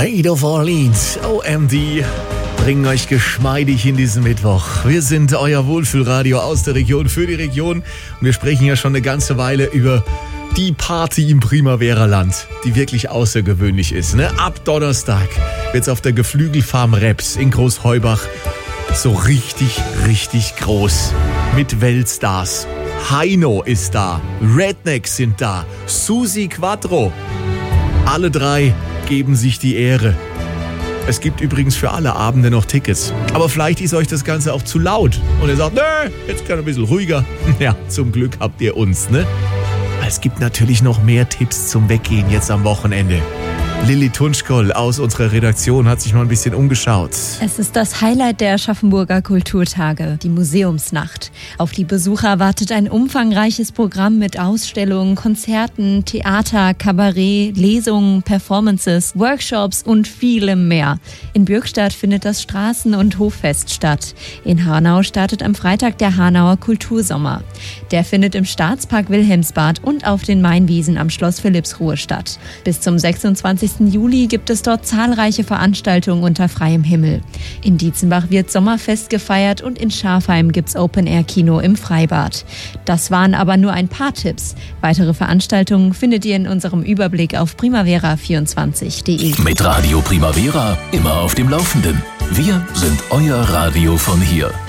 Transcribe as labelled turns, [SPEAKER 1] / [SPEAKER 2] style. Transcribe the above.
[SPEAKER 1] State of Orleans, OMD, bringen euch geschmeidig in diesen Mittwoch. Wir sind euer Wohlfühlradio aus der Region für die Region und wir sprechen ja schon eine ganze Weile über die Party im Primavera-Land, die wirklich außergewöhnlich ist. Ne? Ab Donnerstag wird's auf der Geflügelfarm Reps in Großheubach so richtig groß. Mit Weltstars. Heino ist da, Rednecks sind da, Susi Quattro. Alle drei geben sich die Ehre. Es gibt übrigens für alle Abende noch Tickets. Aber vielleicht ist euch das Ganze auch zu laut. Und ihr sagt, nö, jetzt kann ein bisschen ruhiger. Ja, zum Glück habt ihr uns, ne? Es gibt natürlich noch mehr Tipps zum Weggehen jetzt am Wochenende. Lilly Tunschkoll aus unserer Redaktion hat sich mal ein bisschen umgeschaut.
[SPEAKER 2] Es ist das Highlight der Aschaffenburger Kulturtage, die Museumsnacht. Auf die Besucher wartet ein umfangreiches Programm mit Ausstellungen, Konzerten, Theater, Kabarett, Lesungen, Performances, Workshops und vielem mehr. In Bürgstadt findet das Straßen- und Hoffest statt. In Hanau startet am Freitag der Hanauer Kultursommer. Der findet im Staatspark Wilhelmsbad und auf den Mainwiesen am Schloss Philippsruhe statt. Bis zum 26. Juli gibt es dort zahlreiche Veranstaltungen unter freiem Himmel. In Dietzenbach wird Sommerfest gefeiert und in Schafheim gibt's Open-Air-Kino im Freibad. Das waren aber nur ein paar Tipps. Weitere Veranstaltungen findet ihr in unserem Überblick auf primavera24.de.
[SPEAKER 3] Mit Radio Primavera immer auf dem Laufenden. Wir sind euer Radio von hier.